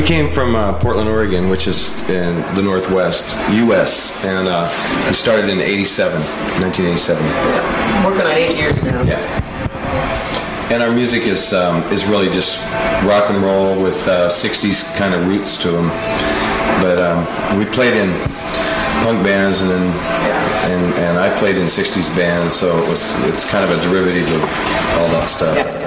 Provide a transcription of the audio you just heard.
We came from Portland, Oregon, which is in the Northwest, U.S., and we started in 1987. Yeah. Working on 8 years now. Yeah. And our music is really just rock and roll with 60s kind of roots to them. But we played in punk bands and I played in 60s bands, so it's kind of a derivative of all that stuff. Yeah.